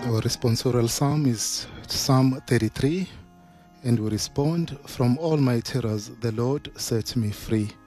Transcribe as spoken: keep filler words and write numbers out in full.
Our responsorial psalm is Psalm thirty-three, and we respond, "From all my terrors the Lord set me free."